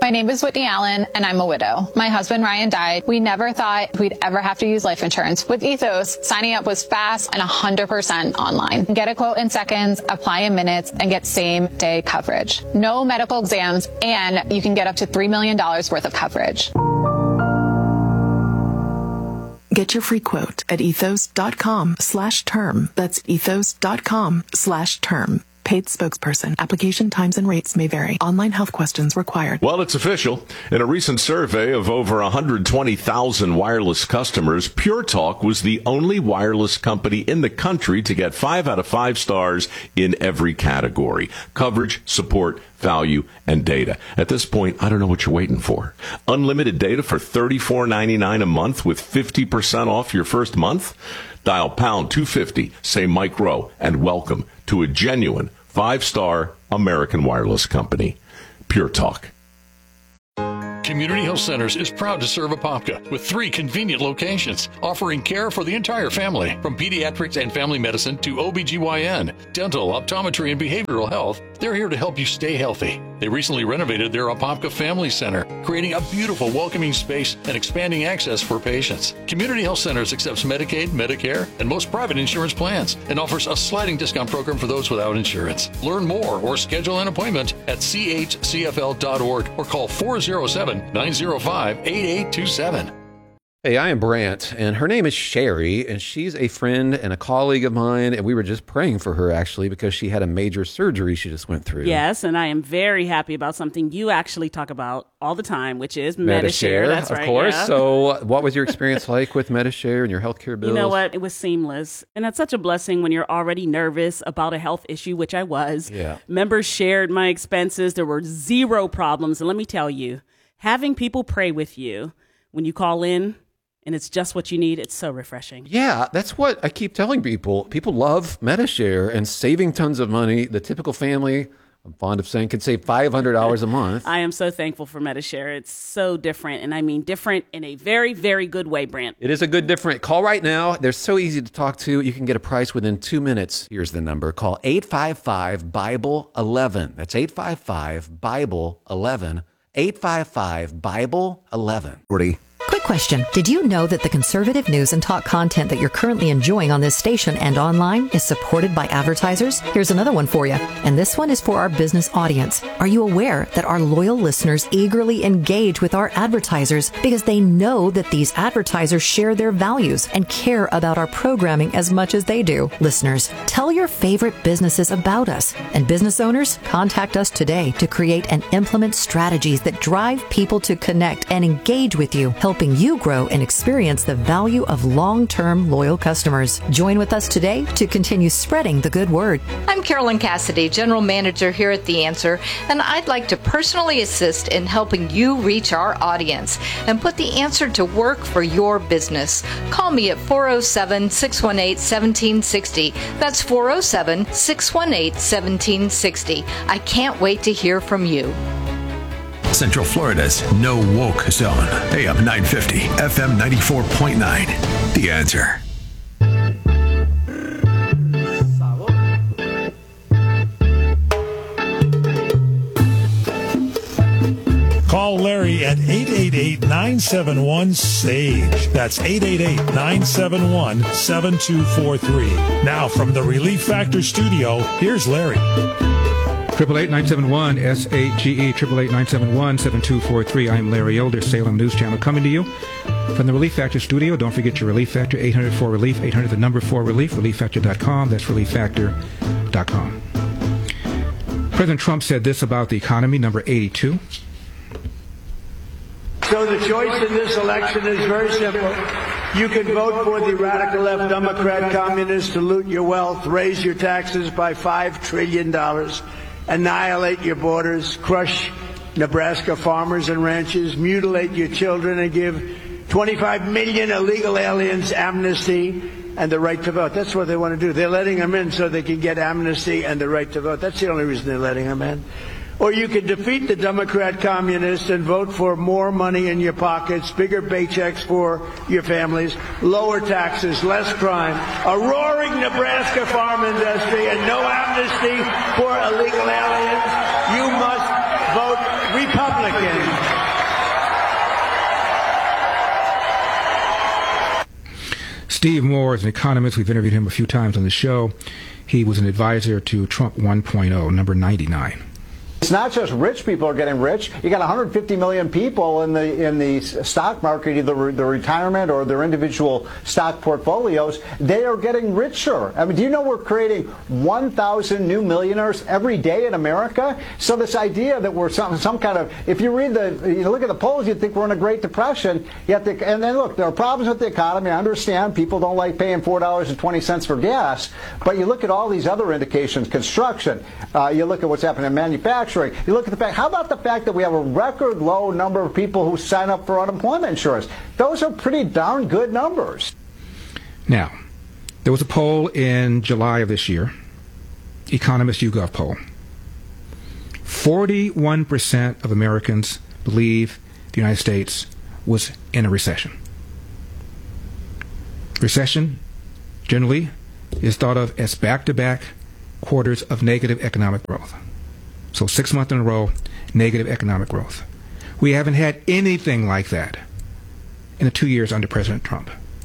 My name is Whitney Allen, and I'm a widow. My husband, Ryan, died. We never thought we'd ever have to use life insurance. With Ethos, signing up was fast and 100% online. Get a quote in seconds, apply in minutes, and get same-day coverage. No medical exams, and you can get up to $3 million worth of coverage. Get your free quote at ethos.com/term. That's ethos.com/term. Paid spokesperson. Application times and rates may vary. Online health questions required. Well, it's official. In a recent survey of over 120,000 wireless customers, Pure Talk was the only wireless company in the country to get 5 out of 5 stars in every category: coverage, support, value, and data. At this point, I don't know what you're waiting for. Unlimited data for $34.99 a month with 50% off your first month? Dial pound 250, say Mike Rowe, and welcome to a genuine 5-star American wireless company. Pure Talk. Community Health Centers is proud to serve Apopka with 3 convenient locations, offering care for the entire family, from pediatrics and family medicine to OBGYN, dental, optometry, and behavioral health. They're here to help you stay healthy. They recently renovated their Apopka Family Center, creating a beautiful, welcoming space and expanding access for patients. Community Health Centers accepts Medicaid, Medicare, and most private insurance plans, and offers a sliding discount program for those without insurance. Learn more or schedule an appointment at chcfl.org or call 407-905-8827. Hey, I am Brant, and her name is Sherry, and she's a friend and a colleague of mine, and we were just praying for her, actually, because she had a major surgery she just went through. Yes, and I am very happy about something you actually talk about all the time, which is Medi-Share. That's right, of course. Yeah. So what was your experience like with Medi-Share and your healthcare bills? You know what? It was seamless, and that's such a blessing when you're already nervous about a health issue, which I was. Yeah. Members shared my expenses. There were 0 problems, and let me tell you, having people pray with you when you call in, and it's just what you need, it's so refreshing. Yeah, that's what I keep telling people. People love Medi-Share and saving tons of money. The typical family, I'm fond of saying, can save $500 a month. I am so thankful for Medi-Share. It's so different, and I mean different in a very, very good way, Brant. It is a good different. Call right now. They're so easy to talk to. You can get a price within 2 minutes. Here's the number. Call 855-BIBLE-11. That's 855-BIBLE-11. 855-BIBLE-11. Quick question. Did you know that the conservative news and talk content that you're currently enjoying on this station and online is supported by advertisers? Here's another one for you. And this one is for our business audience. Are you aware that our loyal listeners eagerly engage with our advertisers because they know that these advertisers share their values and care about our programming as much as they do? Listeners, tell your favorite businesses about us. And business owners, contact us today to create and implement strategies that drive people to connect and engage with you, helping you grow and experience the value of long-term loyal customers. Join with us today to continue spreading the good word. I'm Carolyn Cassidy, General Manager here at The Answer, and I'd like to personally assist in helping you reach our audience and put The Answer to work for your business. Call me at 407-618-1760. That's 407-618-1760. I can't wait to hear from you. Central Florida's No Woke Zone. AM 950, FM 94.9. The Answer. Call Larry at 888-971-SAGE. That's 888-971-7243. Now from the Relief Factor studio, here's Larry. 888-971-SAGE, 888-971-7243. I'm Larry Elder, Salem News Channel, coming to you from the Relief Factor studio. Don't forget your Relief Factor, 800-4RELIEF, 800 the number 4RELIEF, relieffactor.com. That's relieffactor.com. President Trump said this about the economy, number 82. So the choice in this election is very simple. You can vote for the radical left Democrat communists to loot your wealth, raise your taxes by $5 trillion, annihilate your borders, crush Nebraska farmers and ranchers, mutilate your children, and give 25 million illegal aliens amnesty and the right to vote. That's what they want to do. They're letting them in so they can get amnesty and the right to vote. That's the only reason they're letting them in. Or you can defeat the Democrat communists and vote for more money in your pockets, bigger paychecks for your families, lower taxes, less crime, a roaring Nebraska farm industry, and no amnesty for illegal aliens. You must vote Republican. Steve Moore is an economist. We've interviewed him a few times on the show. He was an advisor to Trump 1.0, number 99. It's not just rich people are getting rich. You got 150 million people in the stock market, either the retirement or their individual stock portfolios. They are getting richer. I mean, do you know we're creating 1,000 new millionaires every day in America? So this idea that we're some kind of, if you look at the polls, you'd think we're in a Great Depression. And then look, there are problems with the economy. I understand people don't like paying $4.20 for gas, but you look at all these other indications, construction. You look at what's happening in manufacturing. You look at the fact, how about the fact that we have a record low number of people who sign up for unemployment insurance? Those are pretty darn good numbers. Now, there was a poll in July of this year, Economist YouGov poll. 41% of Americans believe the United States was in a recession. Recession, generally, is thought of as back-to-back quarters of negative economic growth. So 6 months in a row, negative economic growth. We haven't had anything like that in the 2 years under President Trump.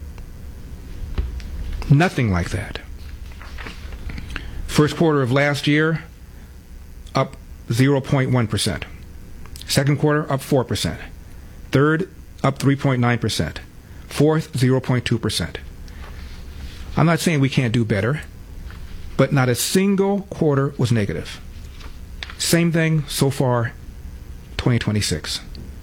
Nothing like that. First quarter of last year, up 0.1%. Second quarter, up 4%. Third, up 3.9%. Fourth, 0.2%. I'm not saying we can't do better, but not a single quarter was negative. Same thing so far, 2026.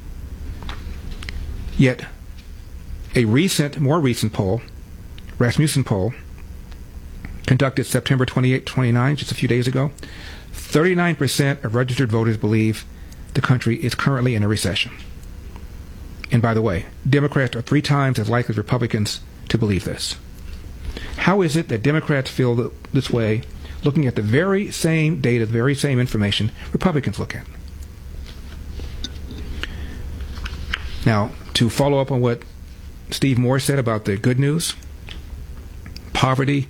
Yet, a more recent poll, Rasmussen poll, conducted September 28, 29, just a few days ago, 39% of registered voters believe the country is currently in a recession. And by the way, Democrats are 3 times as likely as Republicans to believe this. How is it that Democrats feel this way, looking at the very same data, the very same information Republicans look at? Now, to follow up on what Steve Moore said about the good news, poverty,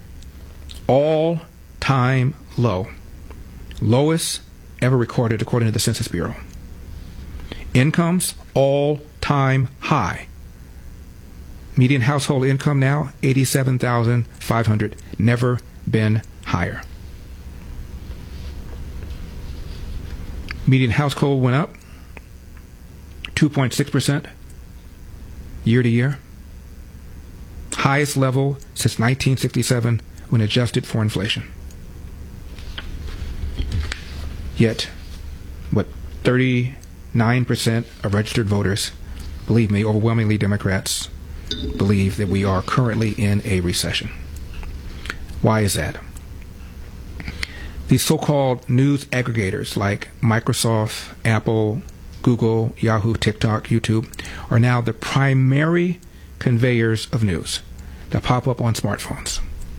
all-time low. Lowest ever recorded according to the Census Bureau. Incomes, all-time high. Median household income now, $87,500. Never been higher. Median household went up 2.6% year to year. Highest level since 1967 when adjusted for inflation. Yet, 39% of registered voters, believe me, overwhelmingly Democrats, believe that we are currently in a recession. Why is that? These so-called news aggregators like Microsoft, Apple, Google, Yahoo, TikTok, YouTube are now the primary conveyors of news that pop up on smartphones.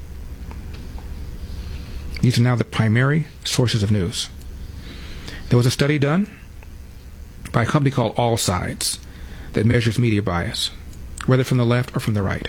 These are now the primary sources of news. There was a study done by a company called All Sides that measures media bias, whether from the left or from the right.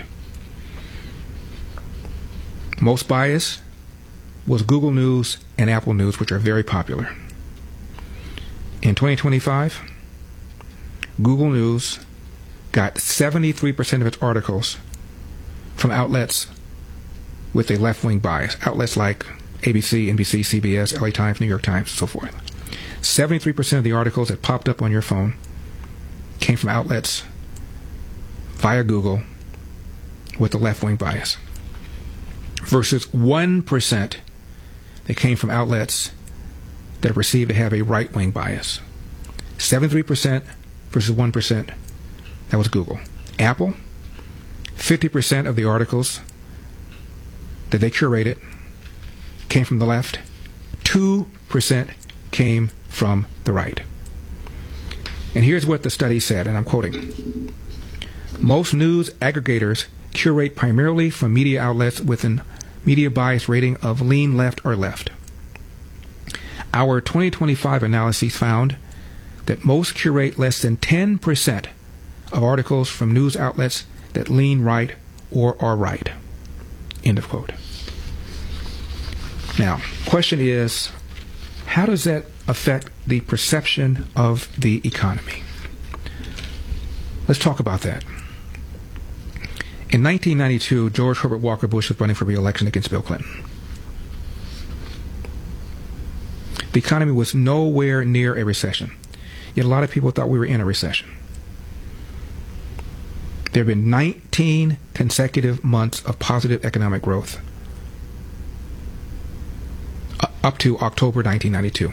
Most bias was Google News and Apple News, which are very popular. In 2025, Google News got 73% of its articles from outlets with a left-wing bias, outlets like ABC, NBC, CBS, LA Times, New York Times, and so forth. 73% of the articles that popped up on your phone came from outlets via Google with a left-wing bias, versus 1% that came from outlets that are perceived to have a right-wing bias. 73% versus 1%, that was Google. Apple, 50% of the articles that they curated came from the left, 2% came from the right. And here's what the study said, and I'm quoting. Most news aggregators curate primarily from media outlets with a media bias rating of lean left or left. Our 2025 analyses found that most curate less than 10% of articles from news outlets that lean right or are right. End of quote. Now, question is, how does that affect the perception of the economy. Let's talk about that. In 1992, George Herbert Walker Bush was running for re-election against Bill Clinton. The economy was nowhere near a recession, yet a lot of people thought we were in a recession. There have been 19 consecutive months of positive economic growth up to October 1992.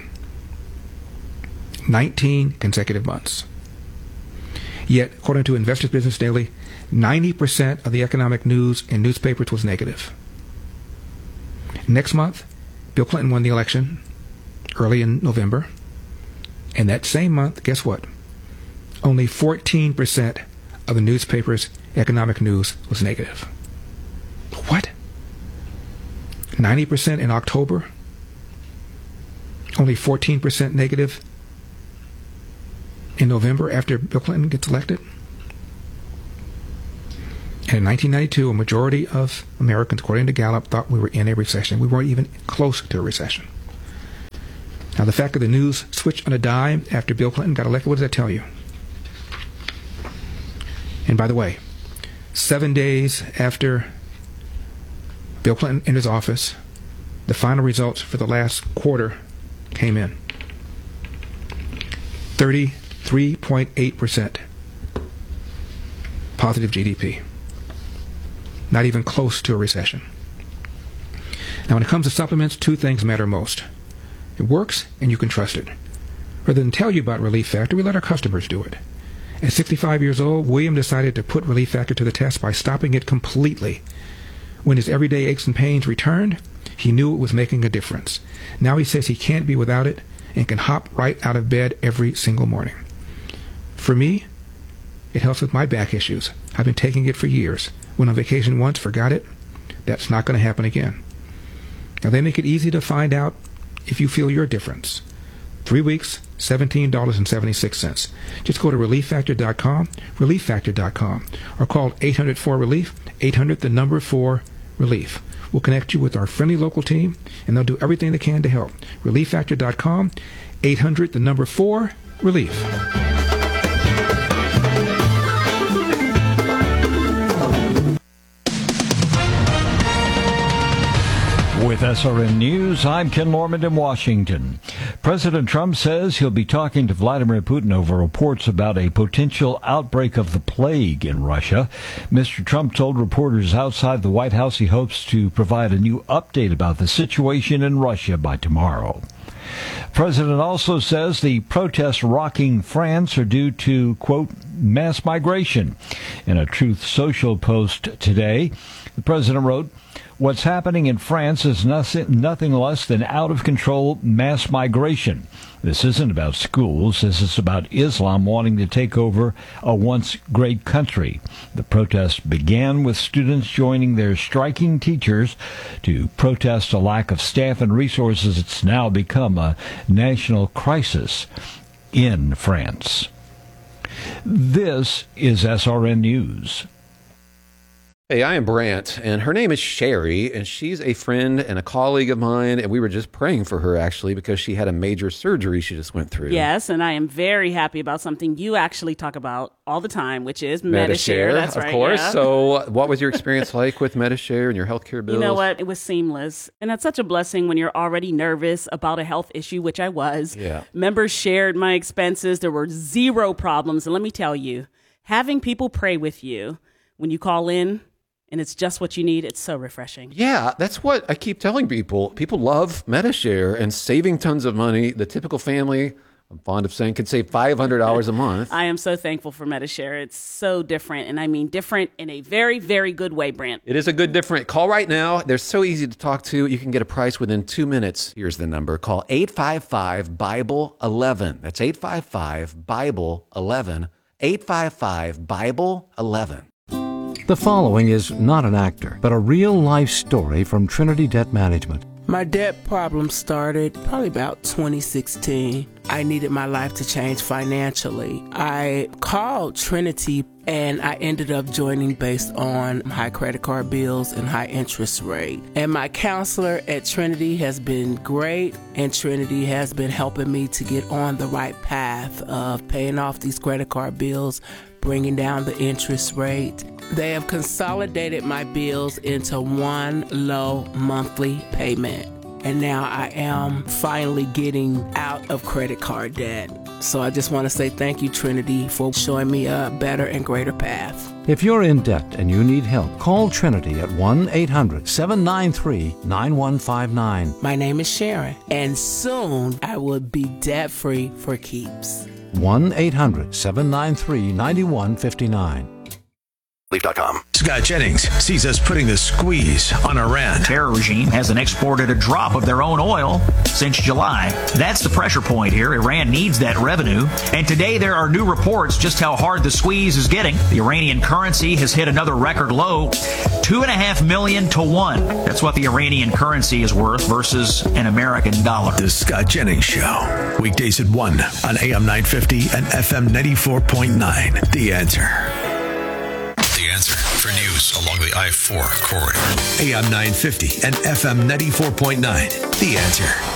19 consecutive months. Yet, according to Investors Business Daily, 90% of the economic news in newspapers was negative. Next month, Bill Clinton won the election early in November. And that same month, guess what? Only 14% of the newspaper's economic news was negative. What? 90% in October? Only 14% negative in November after Bill Clinton gets elected? And in 1992, a majority of Americans, according to Gallup, thought we were in a recession. We weren't even close to a recession. Now, the fact that the news switched on a dime after Bill Clinton got elected, what does that tell you? And by the way, 7 days after Bill Clinton enters office, the final results for the last quarter came in. 33.8% positive GDP. Not even close to a recession. Now, when it comes to supplements, two things matter most. It works, and you can trust it. Rather than tell you about Relief Factor, we let our customers do it. At 65 years old, William decided to put Relief Factor to the test by stopping it completely. When his everyday aches and pains returned, he knew it was making a difference. Now he says he can't be without it and can hop right out of bed every single morning. For me, it helps with my back issues. I've been taking it for years. Went on vacation once, forgot it. That's not going to happen again. Now, they make it easy to find out if you feel your difference. 3 weeks, $17.76. Just go to ReliefFactor.com, ReliefFactor.com, or call 800-4-RELIEF, 800-4-RELIEF. We'll connect you with our friendly local team, and they'll do everything they can to help. ReliefFactor.com, 800-4-RELIEF. With SRN News, I'm Ken Lorman in Washington. President Trump says he'll be talking to Vladimir Putin over reports about a potential outbreak of the plague in Russia. Mr. Trump told reporters outside the White House he hopes to provide a new update about the situation in Russia by tomorrow. President also says the protests rocking France are due to, quote, mass migration. In a Truth Social post today, the president wrote, "What's happening in France is nothing less than out-of-control mass migration. This isn't about schools. This is about Islam wanting to take over a once great country." The protest began with students joining their striking teachers to protest a lack of staff and resources. It's now become a national crisis in France. This is SRN News. Hey, I am Brant, and her name is Sherry, and she's a friend and a colleague of mine, and we were just praying for her, actually, because she had a major surgery she just went through. Yes, and I am very happy about something you actually talk about all the time, which is Medi-Share. That's right, of course. Yeah. So what was your experience like with Medi-Share and your healthcare bills? You know what? It was seamless, and that's such a blessing when you're already nervous about a health issue, which I was. Yeah. Members shared my expenses. There were zero problems, and let me tell you, having people pray with you when you call in, and it's just what you need, it's so refreshing. Yeah, that's what I keep telling people. People love Medi-Share and saving tons of money. The typical family, I'm fond of saying, can save $500 a month. I am so thankful for Medi-Share. It's so different, and I mean different in a very, very good way, Brant. It is a good different. Call right now. They're so easy to talk to. You can get a price within 2 minutes. Here's the number. Call 855-BIBLE-11. That's 855-BIBLE-11. 855-BIBLE-11. The following is not an actor, but a real-life story from Trinity Debt Management. My debt problem started probably about 2016. I needed my life to change financially. I called Trinity and I ended up joining based on high credit card bills and high interest rate. And my counselor at Trinity has been great, and Trinity has been helping me to get on the right path of paying off these credit card bills, bringing down the interest rate. They have consolidated my bills into one low monthly payment. And now I am finally getting out of credit card debt. So I just want to say thank you, Trinity, for showing me a better and greater path. If you're in debt and you need help, call Trinity at 1-800-793-9159. My name is Sharon, and soon I will be debt-free for keeps. 1-800-793-9159. Scott Jennings sees us putting the squeeze on Iran. The terror regime hasn't exported a drop of their own oil since July. That's the pressure point here. Iran needs that revenue. And today there are new reports just how hard the squeeze is getting. The Iranian currency has hit another record low, 2.5 million to 1. That's what the Iranian currency is worth versus an American dollar. The Scott Jennings Show. Weekdays at 1 on AM 950 and FM 94.9. The Answer. The Answer for news along the I-4 corridor. AM 950 and FM 94.9. The Answer.